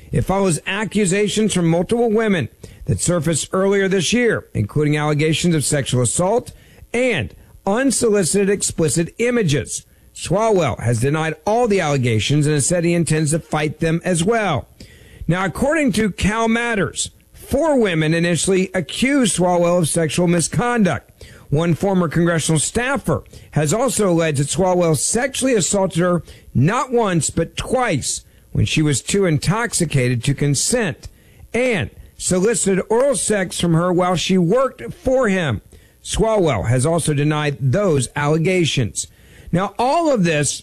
It follows accusations from multiple women that surfaced earlier this year, including allegations of sexual assault and unsolicited explicit images. Swalwell has denied all the allegations and has said he intends to fight them as well. Now, according to Cal Matters, 4 women initially accused Swalwell of sexual misconduct. One former congressional staffer has also alleged that Swalwell sexually assaulted her not once but twice when she was too intoxicated to consent, and solicited oral sex from her while she worked for him. Swalwell has also denied those allegations. Now, all of this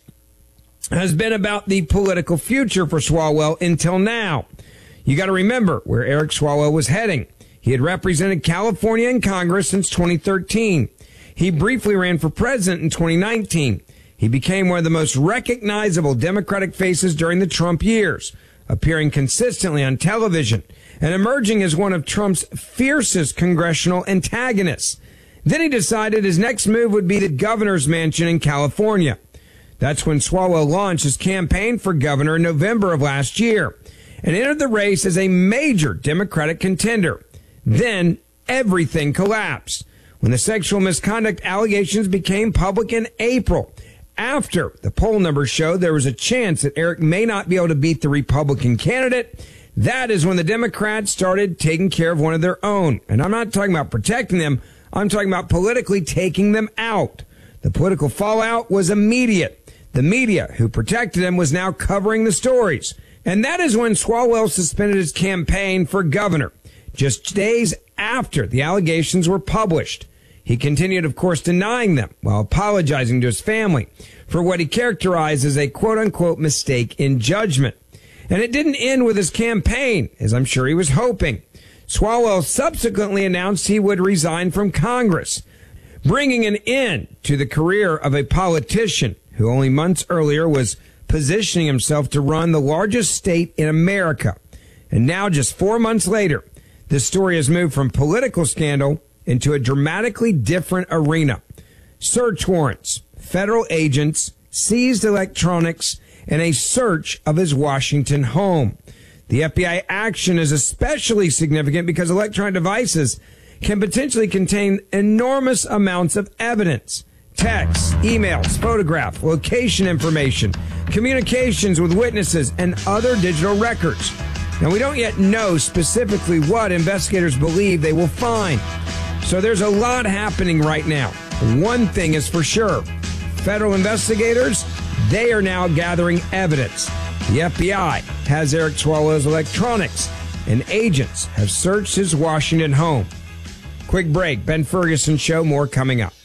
has been about the political future for Swalwell until now. You got to remember where Eric Swalwell was heading. He had represented California in Congress since 2013. He briefly ran for president in 2019. He became one of the most recognizable Democratic faces during the Trump years, appearing consistently on television and emerging as one of Trump's fiercest congressional antagonists. Then he decided his next move would be the governor's mansion in California. That's when Swalwell launched his campaign for governor in November of last year and entered the race as a major Democratic contender. Then everything collapsed when the sexual misconduct allegations became public in April. After the poll numbers showed there was a chance that Eric may not be able to beat the Republican candidate, that is when the Democrats started taking care of one of their own. And I'm not talking about protecting them. I'm talking about politically taking them out. The political fallout was immediate. The media who protected him was now covering the stories. And that is when Swalwell suspended his campaign for governor, just days after the allegations were published. He continued, of course, denying them while apologizing to his family for what he characterized as a quote-unquote mistake in judgment. And it didn't end with his campaign, as I'm sure he was hoping. Swalwell subsequently announced he would resign from Congress, bringing an end to the career of a politician who only months earlier was positioning himself to run the largest state in America. And now, just 4 months later, this story has moved from political scandal into a dramatically different arena. Search warrants, federal agents, seized electronics, and a search of his Washington home. The FBI action is especially significant because electronic devices can potentially contain enormous amounts of evidence. Texts, emails, photographs, location information, communications with witnesses, and other digital records. Now, we don't yet know specifically what investigators believe they will find. So there's a lot happening right now. One thing is for sure. Federal investigators, they are now gathering evidence. The FBI has Eric Swalwell's electronics, and agents have searched his Washington home. Quick break. Ben Ferguson Show. More coming up.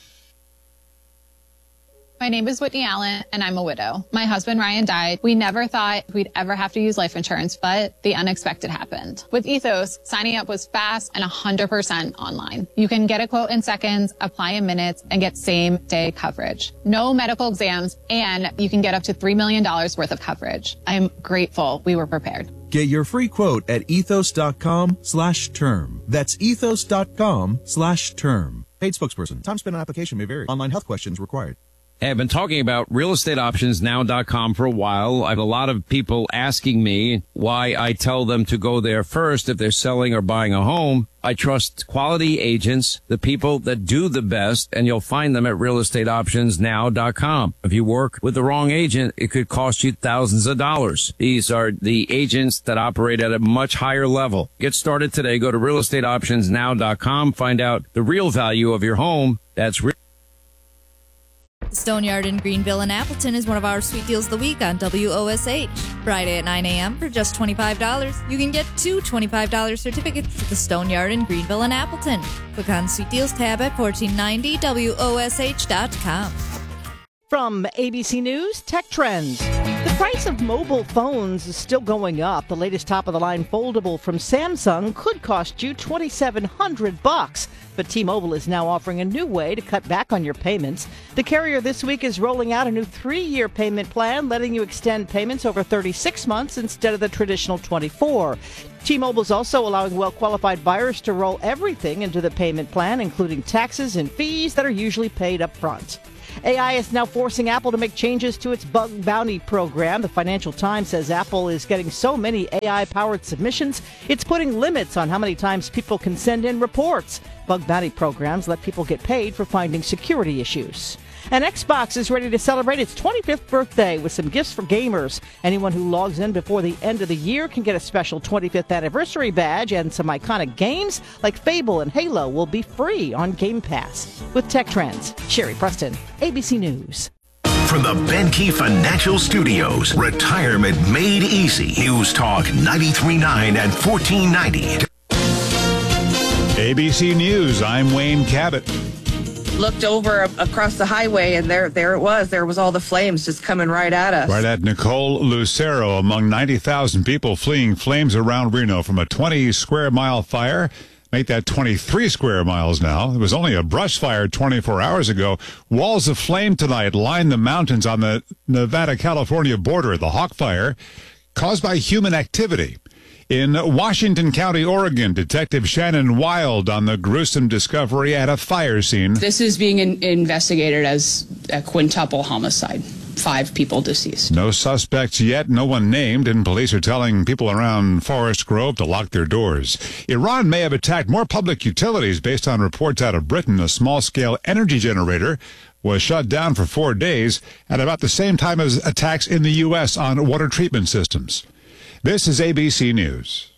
My name is Whitney Allen, and I'm a widow. My husband, Ryan, died. We never thought we'd ever have to use life insurance, but the unexpected happened. With Ethos, signing up was fast and 100% online. You can get a quote in seconds, apply in minutes, and get same-day coverage. No medical exams, and you can get up to $3 million worth of coverage. I am grateful we were prepared. Get your free quote at ethos.com/term. That's ethos.com/term. Paid spokesperson. Time spent on application may vary. Online health questions required. Hey, I've been talking about realestateoptionsnow.com for a while. I have a lot of people asking me why I tell them to go there first if they're selling or buying a home. I trust quality agents, the people that do the best, and you'll find them at realestateoptionsnow.com. If you work with the wrong agent, it could cost you thousands of dollars. These are the agents that operate at a much higher level. Get started today. Go to realestateoptionsnow.com. Find out the real value of your home. That's real. The Stoneyard in Greenville and Appleton is one of our sweet deals of the week on WOSH. Friday at 9 a.m. for just $25. You can get 2 $25 certificates to the Stoneyard in Greenville and Appleton. Click on Sweet Deals tab at 1490WOSH.com. From ABC News, Tech Trends. The price of mobile phones is still going up. The latest top-of-the-line foldable from Samsung could cost you $2,700. But T-Mobile is now offering a new way to cut back on your payments. The carrier this week is rolling out a new 3-year payment plan, letting you extend payments over 36 months instead of the traditional 24. T-Mobile is also allowing well-qualified buyers to roll everything into the payment plan, including taxes and fees that are usually paid up front. AI is now forcing Apple to make changes to its bug bounty program. The Financial Times says Apple is getting so many AI-powered submissions, it's putting limits on how many times people can send in reports. Bug bounty programs let people get paid for finding security issues. And Xbox is ready to celebrate its 25th birthday with some gifts for gamers. Anyone who logs in before the end of the year can get a special 25th anniversary badge, and some iconic games like Fable and Halo will be free on Game Pass. With Tech Trends, Sherry Preston, ABC News. From the Benkey Financial Studios, retirement made easy. News Talk 93.9 and 1490. ABC News, I'm Wayne Cabot. Looked over across the highway, and there it was. There was all the flames just coming right at us. Right at Nicole Lucero, among 90,000 people fleeing flames around Reno from a 20-square-mile fire. Make that 23 square miles now. It was only a brush fire 24 hours ago. Walls of flame tonight line the mountains on the Nevada-California border. The Hawk Fire, caused by human activity. In Washington County, Oregon, Detective Shannon Wild on the gruesome discovery at a fire scene. This is being investigated as a quintuple homicide. 5 people deceased. No suspects yet, no one named, and police are telling people around Forest Grove to lock their doors. Iran may have attacked more public utilities based on reports out of Britain. A small-scale energy generator was shut down for 4 days at about the same time as attacks in the U.S. on water treatment systems. This is ABC News.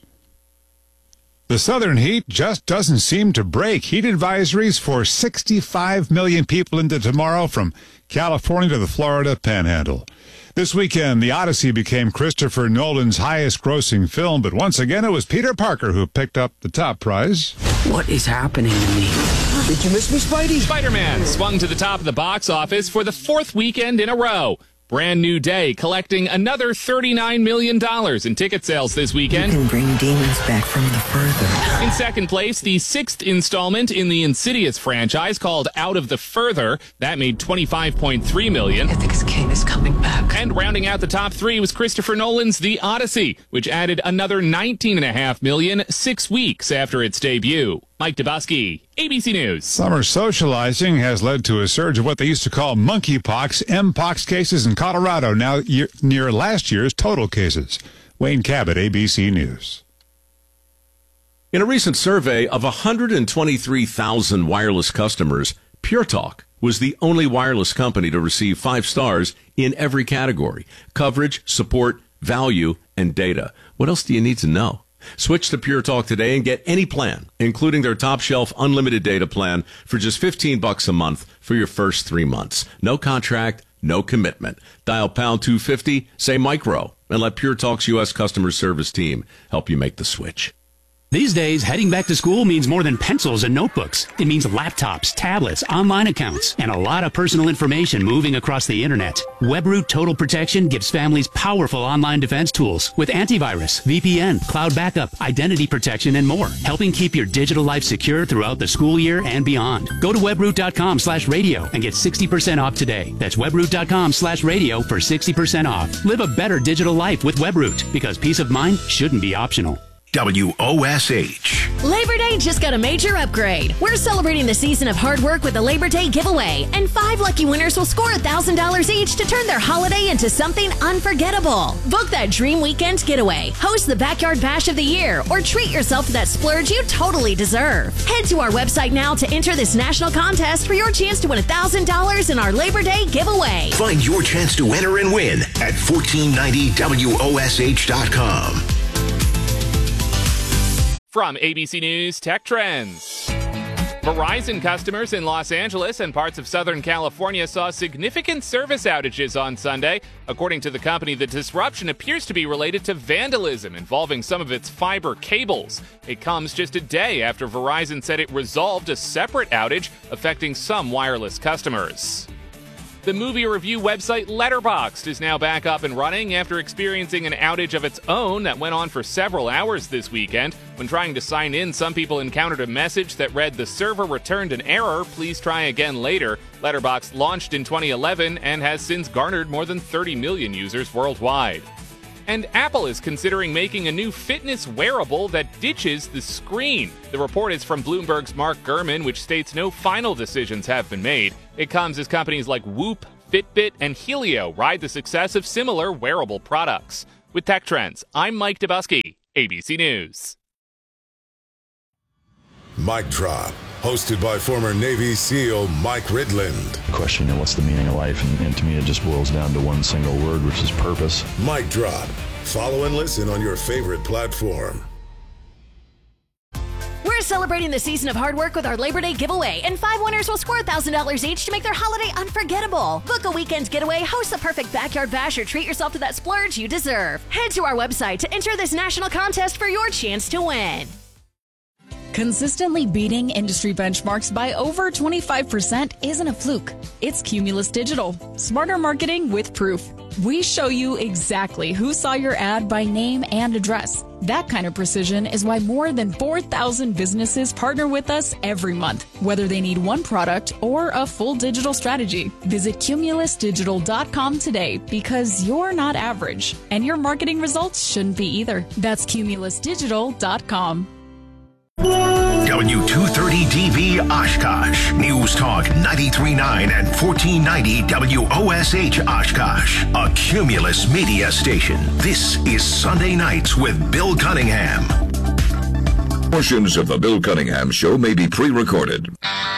The southern heat just doesn't seem to break. Heat advisories for 65 million people into tomorrow from California to the Florida Panhandle. This weekend, The Odyssey became Christopher Nolan's highest-grossing film, but once again it was Peter Parker who picked up the top prize. What is happening to me? Did you miss me, Spidey? Spider-Man swung to the top of the box office for the 4th weekend in a row. Brand New Day collecting another $39 million in ticket sales this weekend. You can bring demons back from the further. In second place, the 6th installment in the Insidious franchise called Out of the Further. That made $25.3 million. I think his king is coming back. And rounding out the top 3 was Christopher Nolan's The Odyssey, which added another $19.5 million 6 weeks after its debut. Mike Dubosky, ABC News. Summer socializing has led to a surge of what they used to call monkeypox, Mpox cases in Colorado, now near last year's total cases. Wayne Cabot, ABC News. In a recent survey of 123,000 wireless customers, Pure Talk was the only wireless company to receive 5 stars in every category: coverage, support, value, and data. What else do you need to know? Switch to Pure Talk today and get any plan, including their top shelf unlimited data plan, for just $15 a month for your first 3 months. No contract, no commitment. Dial pound 250, say micro, and let Pure Talk's U.S. customer service team help you make the switch. These days, heading back to school means more than pencils and notebooks. It means laptops, tablets, online accounts, and a lot of personal information moving across the internet. WebRoot Total Protection gives families powerful online defense tools with antivirus, VPN, cloud backup, identity protection, and more, helping keep your digital life secure throughout the school year and beyond. Go to webroot.com/radio and get 60% off today. That's webroot.com/radio for 60% off. Live a better digital life with WebRoot, because peace of mind shouldn't be optional. WOSH. Labor Day just got a major upgrade. We're celebrating the season of hard work with the Labor Day giveaway, and 5 lucky winners will score $1,000 each to turn their holiday into something unforgettable. Book that dream weekend getaway, host the Backyard Bash of the Year, or treat yourself to that splurge you totally deserve. Head to our website now to enter this national contest for your chance to win $1,000 in our Labor Day giveaway. Find your chance to enter and win at 1490WOSH.com. From ABC News Tech Trends. Verizon customers in Los Angeles and parts of Southern California saw significant service outages on Sunday. According to the company, the disruption appears to be related to vandalism involving some of its fiber cables. It comes just a day after Verizon said it resolved a separate outage affecting some wireless customers. The movie review website Letterboxd is now back up and running after experiencing an outage of its own that went on for several hours this weekend. When trying to sign in, some people encountered a message that read, "The server returned an error, please try again later." Letterboxd launched in 2011 and has since garnered more than 30 million users worldwide. And Apple is considering making a new fitness wearable that ditches the screen. The report is from Bloomberg's Mark Gurman, which states no final decisions have been made. It comes as companies like Whoop, Fitbit, and Helio ride the success of similar wearable products. With Tech Trends, I'm Mike Dubusky, ABC News. Mic Drop, hosted by former Navy SEAL Mike Ridland. Question, what's the meaning of life? And to me, it just boils down to one single word, which is purpose. Mic Drop. Follow and listen on your favorite platform. We're celebrating the season of hard work with our Labor Day giveaway, and 5 winners will score $1,000 each to make their holiday unforgettable. Book a weekend getaway, host the perfect backyard bash, or treat yourself to that splurge you deserve. Head to our website to enter this national contest for your chance to win. Consistently beating industry benchmarks by over 25% isn't a fluke. It's Cumulus Digital. Smarter marketing with proof. We show you exactly who saw your ad by name and address. That kind of precision is why more than 4,000 businesses partner with us every month, whether they need one product or a full digital strategy. Visit cumulusdigital.com today, because you're not average, and your marketing results shouldn't be either. That's cumulusdigital.com. W230DB Oshkosh. News Talk 93.9 and 1490 WOSH Oshkosh. A Cumulus media station. This is Sunday Nights with Bill Cunningham. Portions of the Bill Cunningham Show may be pre-recorded.